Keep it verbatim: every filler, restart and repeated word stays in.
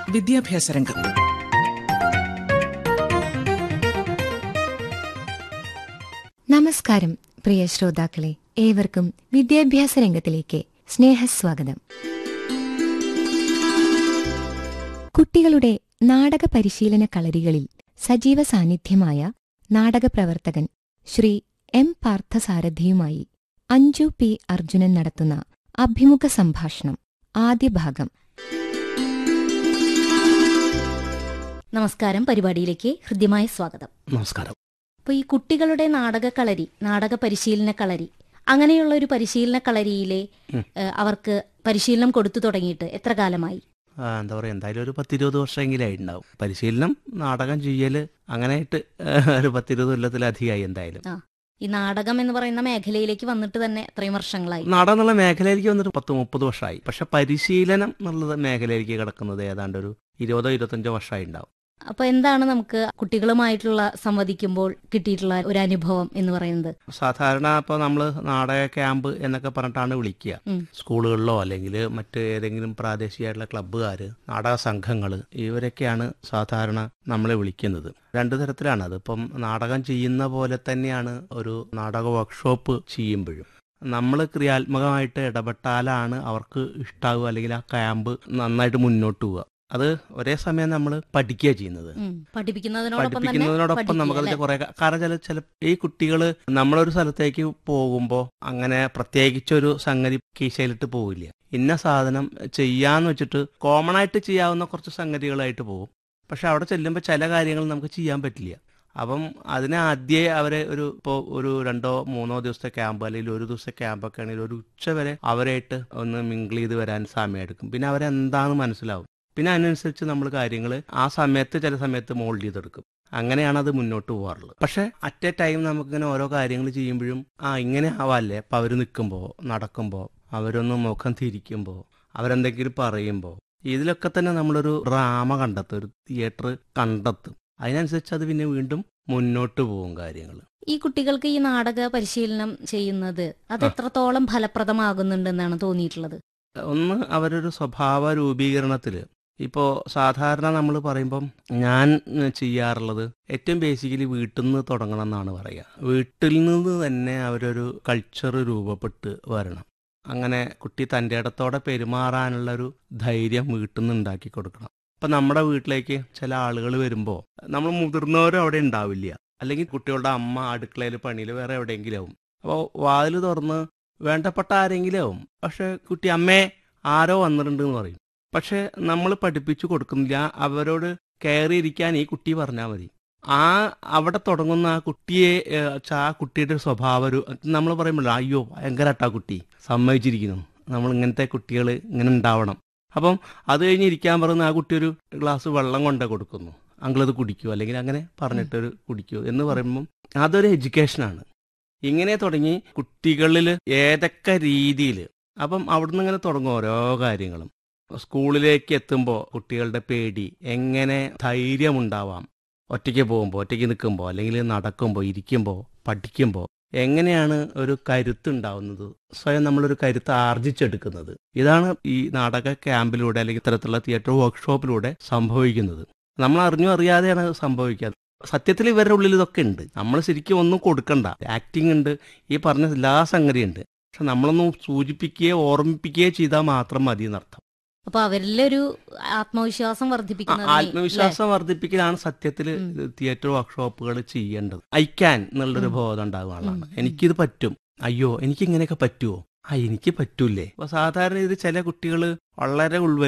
വിദ്യാഭ്യാസ രംഗം. നമസ്കാരം പ്രിയ ശ്രോതാക്കളെ, ഏവർക്കും വിദ്യാഭ്യാസ രംഗത്തിലേക്ക് സ്നേഹസ്വാഗതം. കുട്ടികളുടെ നാടക പരിശീലന കളരികളിൽ സജീവ സാന്നിധ്യമായ നാടകപ്രവർത്തകൻ ശ്രീ എം പാർത്ഥസാരഥിയുമായി അഞ്ജു പി അർജുനൻ നടത്തുന്ന അഭിമുഖ സംഭാഷണം ആദ്യ ഭാഗം. നമസ്കാരം. പരിപാടിയിലേക്ക് ഹൃദ്യമായ സ്വാഗതം. നമസ്കാരം. അപ്പോൾ ഈ കുട്ടികളുടെ നാടക കളരി, നാടക പരിശീലന കളരി, അങ്ങനെയുള്ള ഒരു പരിശീലന കളരിയിലെ അവർക്ക് പരിശീലനം കൊടുത്തു തുടങ്ങിയിട്ട് എത്ര കാലമായി? എന്താ പറയുക, എന്തായാലും ഒരു പത്തിരുപത് വർഷമെങ്കിലും ഉണ്ടാവും. പരിശീലനം, നാടകം ചെയ്യല്, അങ്ങനെയായിട്ട് ഒരു പത്തിരുപത് കൊല്ലത്തിലധികമായി എന്തായാലും. ഈ നാടകം എന്ന് പറയുന്ന മേഖലയിലേക്ക് വന്നിട്ട് തന്നെ എത്രയും വർഷങ്ങളായി? നാടകം എന്നുള്ള മേഖലയിലേക്ക് വന്നിട്ട് പത്ത് മുപ്പത് വർഷമായി. പക്ഷെ പരിശീലനം എന്നുള്ളത് മേഖലയിലേക്ക് കിടക്കുന്നത് ഏതാണ്ട് ഒരു ഇരുപതോ ഇരുപത്തഞ്ചോ വർഷമായി ഉണ്ടാവും. അപ്പൊ എന്താണ് നമുക്ക് കുട്ടികളുമായിട്ടുള്ള സംവദിക്കുമ്പോൾ കിട്ടിയിട്ടുള്ള ഒരു അനുഭവം എന്ന് പറയുന്നത്? സാധാരണ ഇപ്പൊ നമ്മള് നാടക ക്യാമ്പ് എന്നൊക്കെ പറഞ്ഞിട്ടാണ് വിളിക്കുക. സ്കൂളുകളിലോ അല്ലെങ്കിൽ മറ്റ് ഏതെങ്കിലും പ്രാദേശികമായിട്ടുള്ള ക്ലബ്ബുകാര്, നാടക സംഘങ്ങള്, ഇവരൊക്കെയാണ് സാധാരണ നമ്മളെ വിളിക്കുന്നത്. രണ്ടു തരത്തിലാണ്. അതിപ്പം നാടകം ചെയ്യുന്ന പോലെ തന്നെയാണ് ഒരു നാടക വർക്ക്ഷോപ്പ് ചെയ്യുമ്പോഴും. നമ്മൾ ക്രിയാത്മകമായിട്ട് ഇടപെട്ടാലാണ് അവർക്ക് ഇഷ്ടാവുക, അല്ലെങ്കിൽ ആ ക്യാമ്പ് നന്നായിട്ട് മുന്നോട്ട് പോവുക. അത് ഒരേ സമയം നമ്മൾ പഠിക്കുക ചെയ്യുന്നത്. പഠിപ്പിക്കുന്നതിനോടൊപ്പം നമുക്കതിൽ കുറെ, കാരണം ചില ചില ഈ കുട്ടികൾ നമ്മളൊരു സ്ഥലത്തേക്ക് പോകുമ്പോൾ അങ്ങനെ പ്രത്യേകിച്ചൊരു സംഗതി കീശയിലിട്ട് പോവില്ല. ഇന്ന സാധനം ചെയ്യാന്ന് വെച്ചിട്ട് കോമൺ ആയിട്ട് ചെയ്യാവുന്ന കുറച്ച് സംഗതികളായിട്ട് പോകും. പക്ഷെ അവിടെ ചെല്ലുമ്പോൾ ചില കാര്യങ്ങൾ നമുക്ക് ചെയ്യാൻ പറ്റില്ല. അപ്പം അതിനെ ആദ്യമേ അവരെ ഒരു ഇപ്പോൾ ഒരു രണ്ടോ മൂന്നോ ദിവസത്തെ ക്യാമ്പ് അല്ലെങ്കിൽ ഒരു ദിവസത്തെ ക്യാമ്പൊക്കെ ആണെങ്കിൽ ഒരു ഉച്ച വരെ അവരായിട്ട് ഒന്ന് മിങ്കിൾ ചെയ്ത് വരാൻ സമയം എടുക്കും. പിന്നെ അവരെന്താണെന്ന് മനസ്സിലാവും. പിന്നെ അതിനനുസരിച്ച് നമ്മൾ കാര്യങ്ങൾ ആ സമയത്ത് ചില സമയത്ത് മോൾഡ് ചെയ്തെടുക്കും. അങ്ങനെയാണ് അത് മുന്നോട്ട് പോകാറുള്ളത്. പക്ഷെ അറ്റ് എ ടൈം നമുക്കിങ്ങനെ ഓരോ കാര്യങ്ങൾ ചെയ്യുമ്പോഴും ആ ഇങ്ങനെ ആവാല്ലേ, അപ്പം അവർ നിൽക്കുമ്പോൾ, നടക്കുമ്പോൾ, അവരൊന്ന് മുഖം തിരിക്കുമ്പോൾ, അവരെന്തെങ്കിലും പറയുമ്പോൾ, ഇതിലൊക്കെ തന്നെ നമ്മളൊരു ഡ്രാമ കണ്ടെത്തും, ഒരു തിയേറ്റർ കണ്ടെത്തും. അതിനനുസരിച്ച് അത് പിന്നെ വീണ്ടും മുന്നോട്ട് പോകും കാര്യങ്ങൾ. ഈ കുട്ടികൾക്ക് ഈ നാടക പരിശീലനം ചെയ്യുന്നത് അത് എത്രത്തോളം ഫലപ്രദമാകുന്നുണ്ടെന്നാണ് തോന്നിയിട്ടുള്ളത്? ഒന്ന്, അവരൊരു സ്വഭാവ രൂപീകരണത്തിൽ ഇപ്പോൾ സാധാരണ നമ്മൾ പറയുമ്പം ഞാൻ ചെയ്യാറുള്ളത് ഏറ്റവും ബേസിക്കലി വീട്ടിൽ നിന്ന് തുടങ്ങണം എന്നാണ് പറയുക. വീട്ടിൽ നിന്ന് തന്നെ അവരൊരു കൾച്ചർ രൂപപ്പെട്ട് വരണം. അങ്ങനെ കുട്ടി തൻ്റെ ഇടത്തോടെ പെരുമാറാനുള്ളൊരു ധൈര്യം വീട്ടിൽ നിന്ന് ഉണ്ടാക്കി കൊടുക്കണം. ഇപ്പം നമ്മുടെ വീട്ടിലേക്ക് ചില ആളുകൾ വരുമ്പോൾ നമ്മൾ മുതിർന്നവരും അവിടെ ഉണ്ടാവില്ല, അല്ലെങ്കിൽ കുട്ടികളുടെ അമ്മ അടുക്കളയിൽ പണിയിൽ വേറെ എവിടെയെങ്കിലും ആവും. അപ്പോൾ വാതിൽ തുറന്ന് വേണ്ടപ്പെട്ട ആരെങ്കിലും ആവും. പക്ഷെ കുട്ടി അമ്മേ ആരോ വന്നിട്ടുണ്ട് എന്ന് പറയും. പക്ഷെ നമ്മൾ പഠിപ്പിച്ചു കൊടുക്കുന്നില്ല. അവരോട് കയറിയിരിക്കാൻ ഈ കുട്ടി പറഞ്ഞാൽ മതി. ആ അവിടെ തുടങ്ങുന്ന ആ കുട്ടിയെ, ആ കുട്ടിയുടെ സ്വഭാവം ഒരു നമ്മൾ പറയുമ്പോൾ അയ്യോ ഭയങ്കരമായിട്ട് ആ കുട്ടി സമ്മതിച്ചിരിക്കുന്നു, നമ്മൾ ഇങ്ങനത്തെ കുട്ടികൾ ഇങ്ങനെ ഉണ്ടാവണം. അപ്പം അത് കഴിഞ്ഞ് ഇരിക്കാൻ പറയുന്ന ആ കുട്ടി ഒരു ഗ്ലാസ് വെള്ളം കൊണ്ടേ കൊടുക്കുന്നു, അങ്കിളത് കുടിക്കുമോ, അല്ലെങ്കിൽ അങ്ങനെ പറഞ്ഞിട്ടൊരു കുടിക്കുമോ എന്ന് പറയുമ്പം അതൊരു എഡ്യൂക്കേഷനാണ്. ഇങ്ങനെ തുടങ്ങി കുട്ടികളിൽ ഏതൊക്കെ രീതിയിൽ, അപ്പം അവിടുന്ന് ഇങ്ങനെ തുടങ്ങും ഓരോ കാര്യങ്ങളും. സ്കൂളിലേക്ക് എത്തുമ്പോൾ കുട്ടികളുടെ പേടി, എങ്ങനെ ധൈര്യമുണ്ടാവാം ഒറ്റയ്ക്ക് പോകുമ്പോൾ, ഒറ്റയ്ക്ക് നിൽക്കുമ്പോൾ, അല്ലെങ്കിൽ നടക്കുമ്പോൾ, ഇരിക്കുമ്പോൾ, പഠിക്കുമ്പോൾ എങ്ങനെയാണ് ഒരു കരുത്തുണ്ടാവുന്നത്, സ്വയം നമ്മളൊരു കരുത്ത് ആർജിച്ചെടുക്കുന്നത്. ഇതാണ് ഈ നാടക ക്യാമ്പിലൂടെ അല്ലെങ്കിൽ ഇത്തരത്തിലുള്ള തിയേറ്റർ വർക്ക്ഷോപ്പിലൂടെ സംഭവിക്കുന്നത്. നമ്മൾ അറിഞ്ഞോ അറിയാതെയാണ് സംഭവിക്കുക. സത്യത്തിൽ ഇവരുടെ ഉള്ളിൽ ഇതൊക്കെ ഉണ്ട്. നമ്മൾ ശരിക്കും ഒന്നും കൊടുക്കണ്ട. ആക്ടിങ് ഉണ്ട്, ഈ പറഞ്ഞ എല്ലാ സംഗതിയുണ്ട്. പക്ഷെ നമ്മളൊന്നും സൂചിപ്പിക്കുകയോ ഓർമ്മിപ്പിക്കുകയോ ചെയ്താൽ മാത്രം മതി എന്നർത്ഥം. അപ്പൊ അവരിലൊരു ആത്മവിശ്വാസം വർദ്ധിപ്പിക്കുന്നത്, ആത്മവിശ്വാസം വർദ്ധിപ്പിക്കലാണ് സത്യത്തിൽ തിയേറ്റർ വർക്ക്ഷോപ്പുകൾ ചെയ്യേണ്ടത്. ഐ ക്യാൻ എന്നുള്ളൊരു ബോധം ഉണ്ടാകുന്നതാണ്. എനിക്കിത് പറ്റും, അയ്യോ എനിക്ക് ഇങ്ങനെയൊക്കെ പറ്റുമോ, ആ എനിക്ക് പറ്റൂലേ. അപ്പൊ സാധാരണ ഇത് ചില കുട്ടികൾ വളരെ ഉൾവ